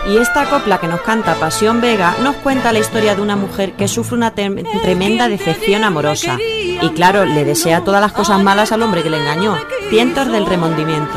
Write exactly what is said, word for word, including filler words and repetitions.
Y esta copla que nos canta Pasión Vega nos cuenta la historia de una mujer que sufre una tremenda decepción amorosa y claro, le desea todas las cosas malas al hombre que le engañó. Cientos del remordimiento.